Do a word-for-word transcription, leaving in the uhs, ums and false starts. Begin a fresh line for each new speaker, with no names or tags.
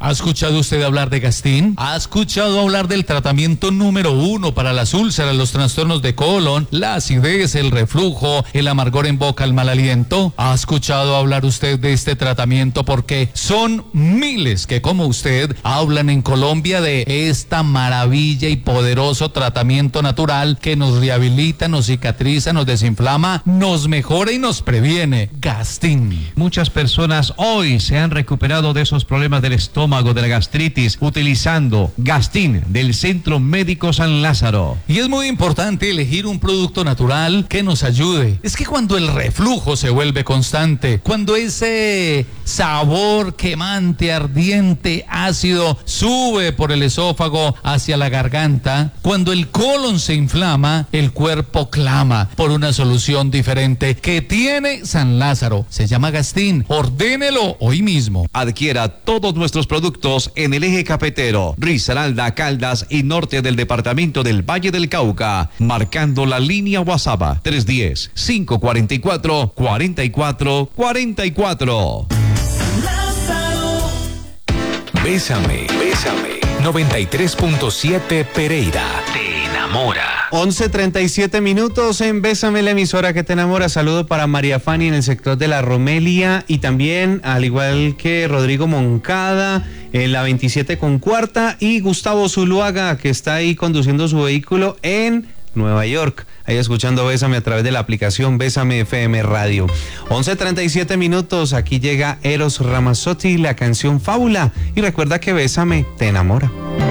¿Ha escuchado usted hablar de Gastin? ¿Ha escuchado hablar del tratamiento número uno para las úlceras, los trastornos de colon, la acidez, el reflujo, el amargor en boca, el mal aliento? ¿Ha escuchado hablar usted de este tratamiento? Porque son miles que, como usted, hablan en Colombia de esta maravilla y poderoso tratamiento natural que nos rehabilita, nos cicatriza, nos desinflama, nos mejora y nos previene. Gastin.
Muchas personas hoy se han recuperado de esos problemas del estómago, de la gastritis, utilizando Gastin del Centro Médico San Lázaro.
Y es muy importante elegir un producto natural que nos ayude. Es que cuando el reflujo se vuelve constante, cuando ese sabor quemante, ardiente, ácido sube por el esófago hacia la garganta, cuando el colon se inflama, el cuerpo clama por una solución diferente que tiene San Lázaro. Se llama Gastin. Ordénelo hoy mismo.
Adquiera todos nuestros productos en el eje cafetero, Risaralda, Caldas y norte del departamento del Valle del Cauca, marcando la línea WhatsApp tres uno cero, cinco cuatro cuatro, cuatro cuatro cuatro cuatro.
Bésame, bésame. noventa y tres punto siete Pereira. Te enamora.
once treinta y siete minutos en Bésame, la emisora que te enamora. Saludo para María Fanny en el sector de la Romelia y también, al igual que Rodrigo Moncada, en la veintisiete con cuarta, y Gustavo Zuluaga, que está ahí conduciendo su vehículo en Nueva York, ahí escuchando Bésame a través de la aplicación Bésame F M Radio. once treinta y siete minutos, aquí llega Eros Ramazzotti, la canción Fábula, y recuerda que Bésame te enamora.